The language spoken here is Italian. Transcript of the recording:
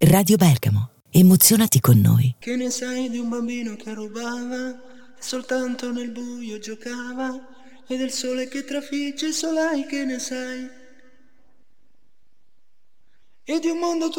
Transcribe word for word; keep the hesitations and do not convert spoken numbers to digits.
Radio Bergamo, emozionati con noi. Che ne sai di un bambino che rubava e soltanto nel buio giocava, e del sole che trafigge il solai, che ne sai? E di un mondo